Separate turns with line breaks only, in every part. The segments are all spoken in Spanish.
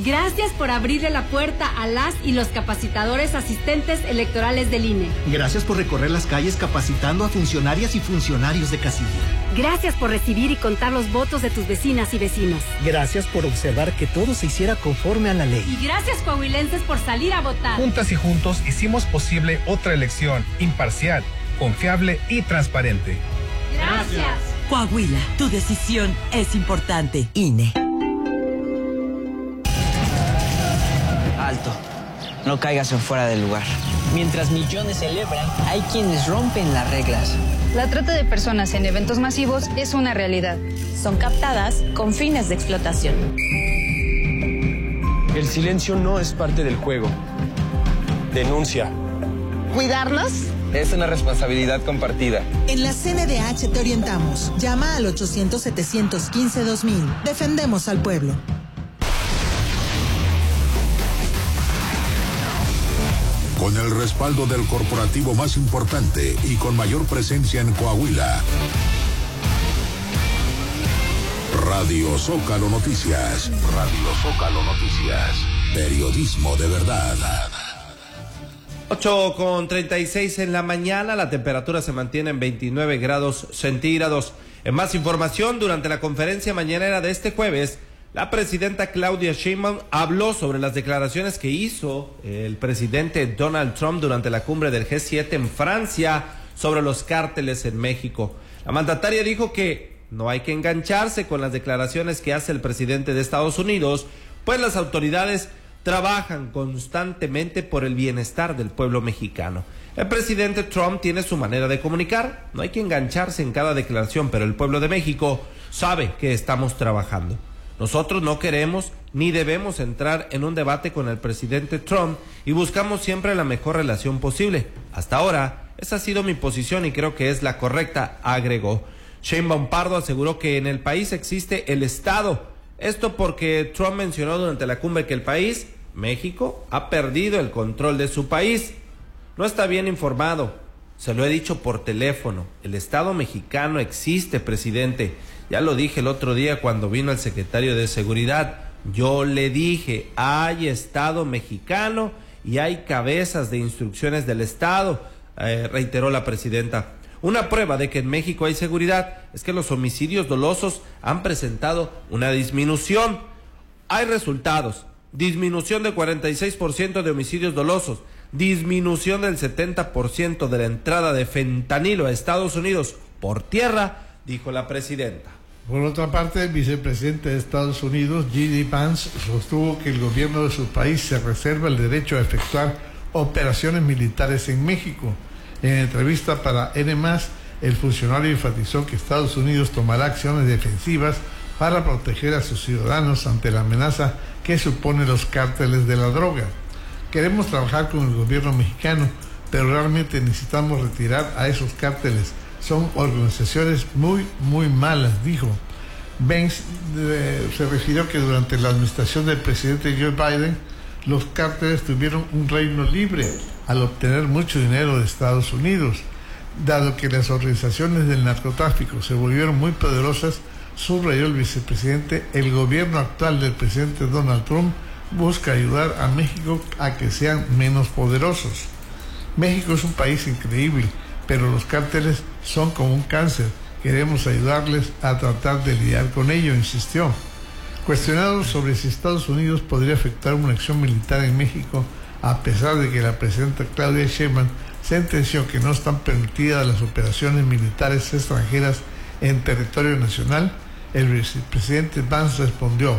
Gracias por abrirle la puerta a las y los capacitadores asistentes electorales del INE.
Gracias por recorrer las calles capacitando a funcionarias y funcionarios de casilla.
Gracias por recibir y contar los votos de tus vecinas y vecinos.
Gracias por observar que todo se hiciera conforme a la ley.
Y gracias, coahuilenses, por salir a votar.
Juntas y juntos hicimos posible otra elección imparcial, confiable y transparente.
Gracias.
Coahuila, tu decisión es importante. INE.
Alto, no caigas en fuera del lugar. Mientras millones celebran, hay quienes rompen las reglas.
La trata de personas en eventos masivos es una realidad.
Son captadas con fines de explotación.
El silencio no es parte del juego. Denuncia.
¿Cuidarlos?
Es una responsabilidad compartida.
En la CNDH te orientamos. Llama al 800-715-2000. Defendemos al pueblo.
Con el respaldo del corporativo más importante y con mayor presencia en Coahuila. Radio Zócalo Noticias. Radio Zócalo Noticias. Periodismo de verdad.
8:36 en la mañana, la temperatura se mantiene en 29 grados centígrados. En más información, durante la conferencia mañanera de este jueves, la presidenta Claudia Sheinbaum habló sobre las declaraciones que hizo el presidente Donald Trump durante la cumbre del G7 en Francia sobre los cárteles en México. La mandataria dijo que no hay que engancharse con las declaraciones que hace el presidente de Estados Unidos, pues las autoridades trabajan constantemente por el bienestar del pueblo mexicano. El presidente Trump tiene su manera de comunicar, no hay que engancharse en cada declaración, pero el pueblo de México sabe que estamos trabajando. Nosotros no queremos ni debemos entrar en un debate con el presidente Trump y buscamos siempre la mejor relación posible. Hasta ahora, esa ha sido mi posición y creo que es la correcta, agregó. Sheinbaum Pardo aseguró que en el país existe el Estado. Esto porque Trump mencionó durante la cumbre que el país, México, ha perdido el control de su país. No está bien informado. Se lo he dicho por teléfono. El Estado mexicano existe, presidente. Ya lo dije el otro día cuando vino el secretario de Seguridad. Yo le dije, hay Estado mexicano y hay cabezas de instrucciones del Estado, reiteró la presidenta. Una prueba de que en México hay seguridad es que los homicidios dolosos han presentado una disminución. Hay resultados. Disminución de 46% de homicidios dolosos. Disminución del 70% de la entrada de fentanilo a Estados Unidos por tierra, dijo la presidenta.
Por otra parte, el vicepresidente de Estados Unidos, J.D. Vance, sostuvo que el gobierno de su país se reserva el derecho a efectuar operaciones militares en México. En entrevista para N+, el funcionario enfatizó que Estados Unidos tomará acciones defensivas para proteger a sus ciudadanos ante la amenaza que suponen los cárteles de la droga. Queremos trabajar con el gobierno mexicano, pero realmente necesitamos retirar a esos cárteles. Son organizaciones muy, muy malas, dijo. Vance se refirió que durante la administración del presidente Joe Biden, los cárteles tuvieron un reino libre al obtener mucho dinero de Estados Unidos. Dado que las organizaciones del narcotráfico se volvieron muy poderosas, subrayó el vicepresidente, el gobierno actual del presidente Donald Trump busca ayudar a México a que sean menos poderosos. México es un país increíble, pero los cárteles son como un cáncer. Queremos ayudarles a tratar de lidiar con ello, insistió. Cuestionado sobre si Estados Unidos podría efectuar una acción militar en México, a pesar de que la presidenta Claudia Sheinbaum sentenció que no están permitidas las operaciones militares extranjeras en territorio nacional, el vicepresidente Vance respondió: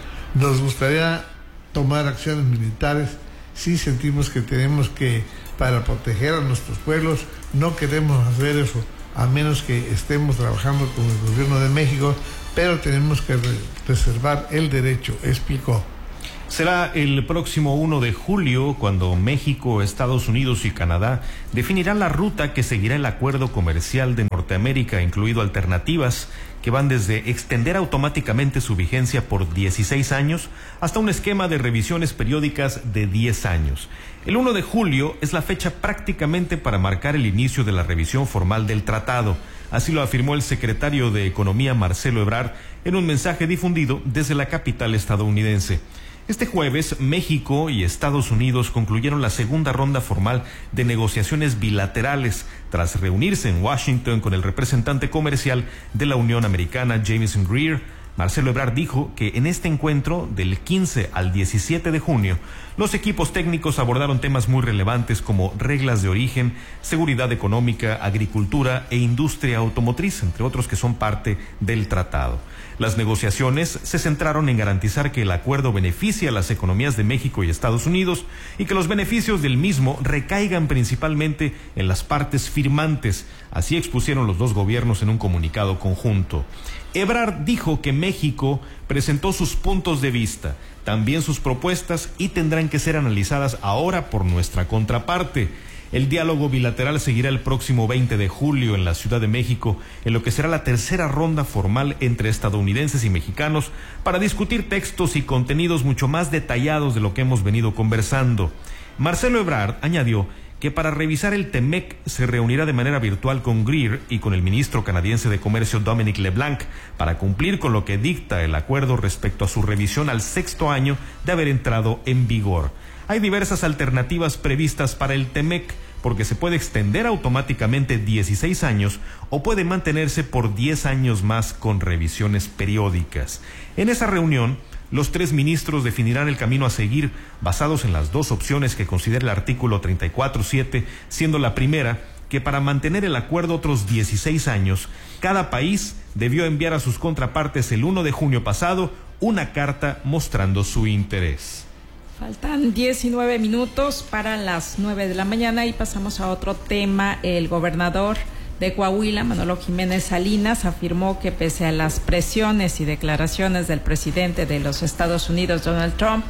nos gustaría tomar acciones militares si sentimos que tenemos que, para proteger a nuestros pueblos. No queremos hacer eso a menos que estemos trabajando con el gobierno de México, pero tenemos que reservar el derecho, explicó.
Será el próximo 1 de julio cuando México, Estados Unidos y Canadá definirán la ruta que seguirá el acuerdo comercial de Norteamérica, incluido alternativas que van desde extender automáticamente su vigencia por 16 años hasta un esquema de revisiones periódicas de 10 años. El 1 de julio es la fecha prácticamente para marcar el inicio de la revisión formal del tratado. Así lo afirmó el secretario de Economía, Marcelo Ebrard, en un mensaje difundido desde la capital estadounidense. Este jueves, México y Estados Unidos concluyeron la segunda ronda formal de negociaciones bilaterales tras reunirse en Washington con el representante comercial de la Unión Americana, Jamieson Greer. Marcelo Ebrard dijo que en este encuentro, del 15 al 17 de junio, los equipos técnicos abordaron temas muy relevantes como reglas de origen, seguridad económica, agricultura e industria automotriz, entre otros que son parte del tratado. Las negociaciones se centraron en garantizar que el acuerdo beneficie a las economías de México y Estados Unidos y que los beneficios del mismo recaigan principalmente en las partes firmantes. Así expusieron los dos gobiernos en un comunicado conjunto. Ebrard dijo que México presentó sus puntos de vista, también sus propuestas, y tendrán que ser analizadas ahora por nuestra contraparte. El diálogo bilateral seguirá el próximo 20 de julio en la Ciudad de México, en lo que será la tercera ronda formal entre estadounidenses y mexicanos para discutir textos y contenidos mucho más detallados de lo que hemos venido conversando. Marcelo Ebrard añadió que para revisar el TEMEC se reunirá de manera virtual con Greer y con el ministro canadiense de Comercio Dominic LeBlanc para cumplir con lo que dicta el acuerdo respecto a su revisión al 6º año de haber entrado en vigor. Hay diversas alternativas previstas para el TEMEC, porque se puede extender automáticamente 16 años o puede mantenerse por 10 años más con revisiones periódicas. En esa reunión, los tres ministros definirán el camino a seguir basados en las dos opciones que considera el artículo 34.7, siendo la primera que para mantener el acuerdo otros 16 años, cada país debió enviar a sus contrapartes el 1 de junio pasado una carta mostrando su interés.
Faltan 19 minutos para las 9 de la mañana y pasamos a otro tema. El gobernador de Coahuila, Manolo Jiménez Salinas, afirmó que pese a las presiones y declaraciones del presidente de los Estados Unidos, Donald Trump,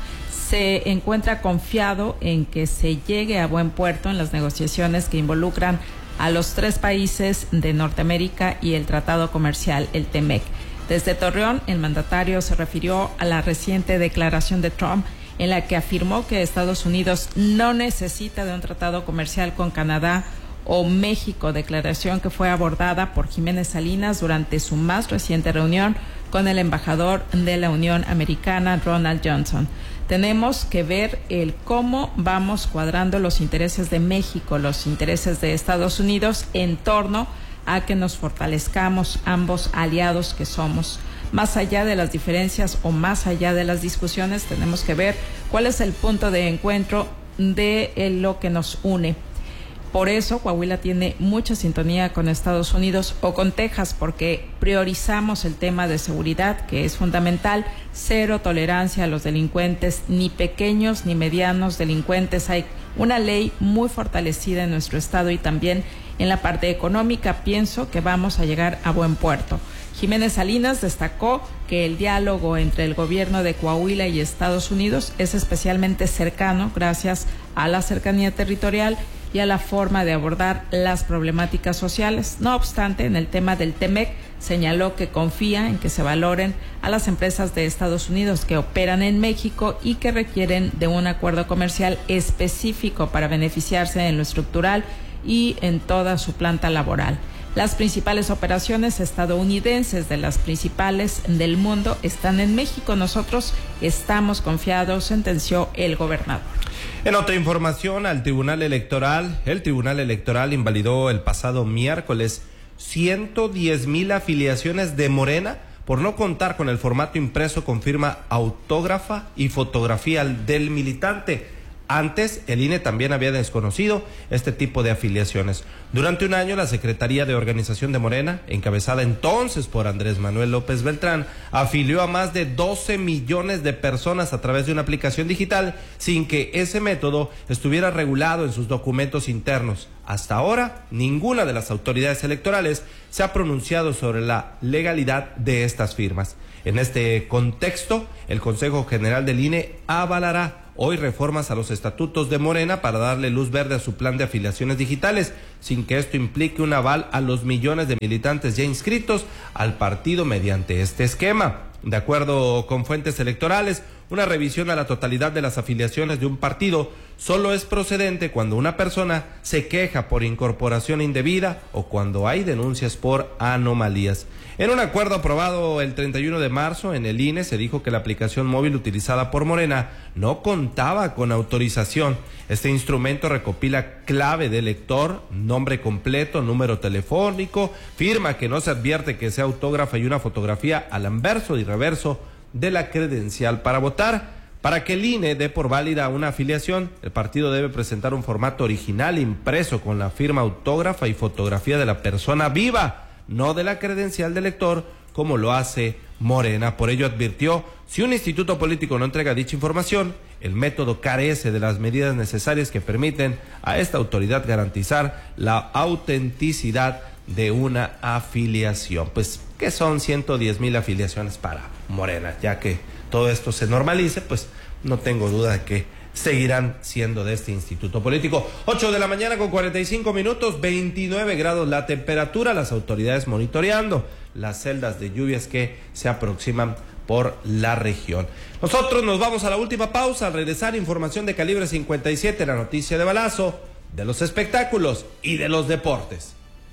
se encuentra confiado en que se llegue a buen puerto en las negociaciones que involucran a los tres países de Norteamérica y el tratado comercial, el TEMEC. Desde Torreón, el mandatario se refirió a la reciente declaración de Trump en la que afirmó que Estados Unidos no necesita de un tratado comercial con Canadá o México, declaración que fue abordada por Jiménez Salinas durante su más reciente reunión con el embajador de la Unión Americana, Ronald Johnson. Tenemos que ver el cómo vamos cuadrando los intereses de México, los intereses de Estados Unidos en torno a que nos fortalezcamos ambos aliados que somos. Más allá de las diferencias o más allá de las discusiones, tenemos que ver cuál es el punto de encuentro de lo que nos une. Por eso Coahuila tiene mucha sintonía con Estados Unidos o con Texas, porque priorizamos el tema de seguridad, que es fundamental. Cero tolerancia a los delincuentes, ni pequeños ni medianos delincuentes. Hay una ley muy fortalecida en nuestro estado y también en la parte económica. Pienso que vamos a llegar a buen puerto. Jiménez Salinas destacó que el diálogo entre el gobierno de Coahuila y Estados Unidos es especialmente cercano gracias a la cercanía territorial y a la forma de abordar las problemáticas sociales. No obstante, en el tema del TEMEC, señaló que confía en que se valoren a las empresas de Estados Unidos que operan en México y que requieren de un acuerdo comercial específico para beneficiarse en lo estructural y en toda su planta laboral. Las principales operaciones estadounidenses de las principales del mundo están en México. Nosotros estamos confiados, sentenció el gobernador.
En otra información, el Tribunal Electoral invalidó el pasado miércoles 110,000 afiliaciones de Morena por no contar con el formato impreso con firma autógrafa y fotografía del militante. Antes, el INE también había desconocido este tipo de afiliaciones. Durante un año, la Secretaría de Organización de Morena, encabezada entonces por Andrés Manuel López Beltrán, afilió a más de 12 millones de personas a través de una aplicación digital sin que ese método estuviera regulado en sus documentos internos. Hasta ahora, ninguna de las autoridades electorales se ha pronunciado sobre la legalidad de estas firmas. En este contexto, el Consejo General del INE avalará hoy reformas a los estatutos de Morena para darle luz verde a su plan de afiliaciones digitales, sin que esto implique un aval a los millones de militantes ya inscritos al partido mediante este esquema. De acuerdo con fuentes electorales, una revisión a la totalidad de las afiliaciones de un partido solo es procedente cuando una persona se queja por incorporación indebida o cuando hay denuncias por anomalías. En un acuerdo aprobado el 31 de marzo en el INE se dijo que la aplicación móvil utilizada por Morena no contaba con autorización. Este instrumento recopila clave de elector, nombre completo, número telefónico, firma que no se advierte que sea autógrafa y una fotografía al anverso y reverso de la credencial para votar. Para que el INE dé por válida una afiliación, el partido debe presentar un formato original impreso con la firma autógrafa y fotografía de la persona viva, no de la credencial del elector, como lo hace Morena. Por ello advirtió, si un instituto político no entrega dicha información, el método carece de las medidas necesarias que permiten a esta autoridad garantizar la autenticidad de una afiliación. Pues, ¿qué son 110,000 afiliaciones para Morena? Ya que todo esto se normalice, pues no tengo duda de que seguirán siendo de este instituto político. 8 de la mañana con 45 minutos, 29 grados la temperatura, las autoridades monitoreando las celdas de lluvias que se aproximan por la región. Nosotros nos vamos a la última pausa. Al regresar, información de Calibre 57, la noticia de balazo, de los espectáculos y de los deportes.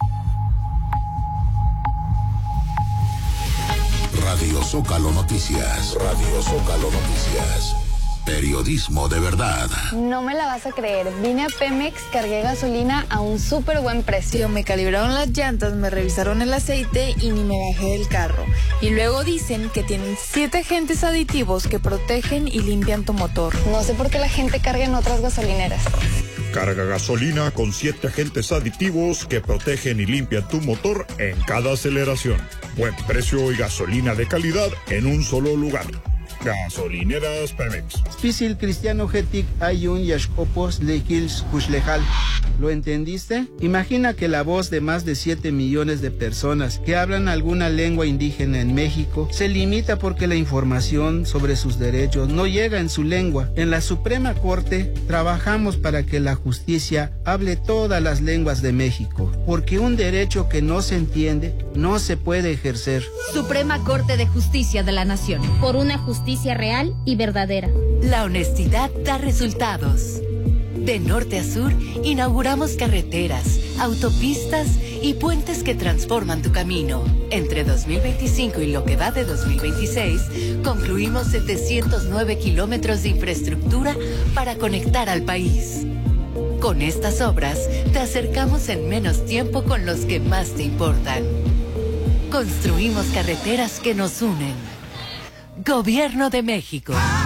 Radio Zócalo Noticias. Radio Zócalo Noticias. Periodismo de verdad.
No me la vas a creer. Vine a Pemex, cargué gasolina a un súper buen precio.
Me calibraron las llantas, me revisaron el aceite y ni me bajé del carro. Y luego dicen que tienen 7 agentes aditivos que protegen y limpian tu motor.
No sé por qué la gente carga en otras gasolineras.
Carga gasolina con 7 agentes aditivos que protegen y limpian tu motor en cada aceleración. Buen precio y gasolina de calidad en un solo lugar. Gasolineras Pemex.
Spisil Cristiano Getic Ayun Yashkopos Lekils Kuslejal. ¿Lo entendiste? Imagina que la voz de más de 7 millones de personas que hablan alguna lengua indígena en México se limita porque la información sobre sus derechos no llega en su lengua. En la Suprema Corte trabajamos para que la justicia hable todas las lenguas de México, porque un derecho que no se entiende no se puede ejercer.
Suprema Corte de Justicia de la Nación. Por una justicia real y verdadera.
La honestidad da resultados. De norte a sur, inauguramos carreteras, autopistas y puentes que transforman tu camino. Entre 2025 y lo que va de 2026, concluimos 709 kilómetros de infraestructura para conectar al país. Con estas obras, te acercamos en menos tiempo con los que más te importan. Construimos carreteras que nos unen. Gobierno de México.